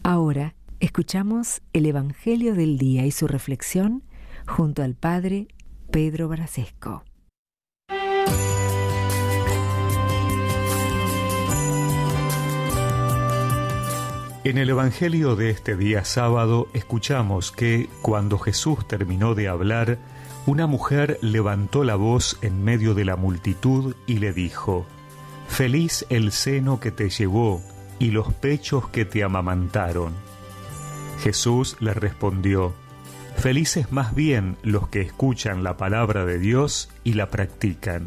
Ahora escuchamos el Evangelio del Día y su reflexión junto al Padre Pedro Brasesco. En el Evangelio de este día sábado escuchamos que, cuando Jesús terminó de hablar, una mujer levantó la voz en medio de la multitud y le dijo: «Feliz el seno que te llevó y los pechos que te amamantaron». Jesús le respondió: «Felices más bien los que escuchan la palabra de Dios y la practican».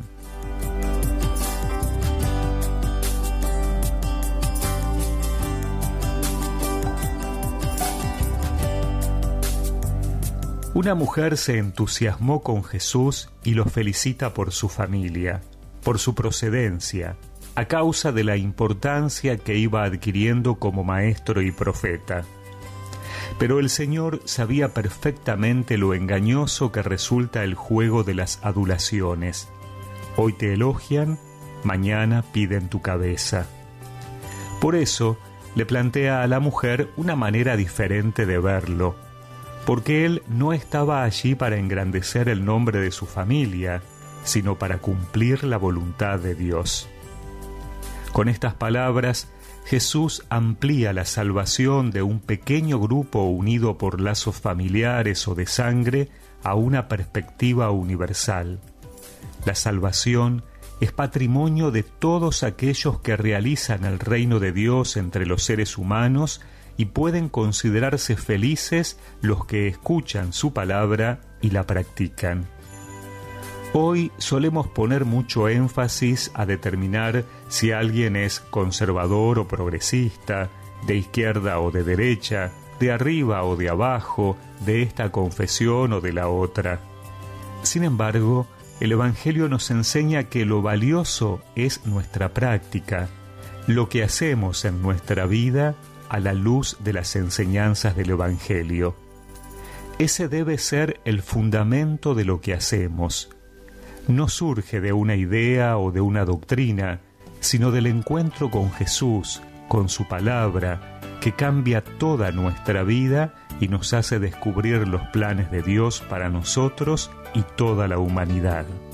Una mujer se entusiasmó con Jesús y lo felicita por su familia, por su procedencia, a causa de la importancia que iba adquiriendo como maestro y profeta. Pero el Señor sabía perfectamente lo engañoso que resulta el juego de las adulaciones. Hoy te elogian, mañana piden tu cabeza. Por eso le plantea a la mujer una manera diferente de verlo, porque él no estaba allí para engrandecer el nombre de su familia, sino para cumplir la voluntad de Dios. Con estas palabras, Jesús amplía la salvación de un pequeño grupo unido por lazos familiares o de sangre a una perspectiva universal. La salvación es patrimonio de todos aquellos que realizan el reino de Dios entre los seres humanos y pueden considerarse felices los que escuchan su palabra y la practican. Hoy solemos poner mucho énfasis a determinar si alguien es conservador o progresista, de izquierda o de derecha, de arriba o de abajo, de esta confesión o de la otra. Sin embargo, el Evangelio nos enseña que lo valioso es nuestra práctica, lo que hacemos en nuestra vida a la luz de las enseñanzas del Evangelio. Ese debe ser el fundamento de lo que hacemos. No surge de una idea o de una doctrina, sino del encuentro con Jesús, con su palabra, que cambia toda nuestra vida y nos hace descubrir los planes de Dios para nosotros y toda la humanidad.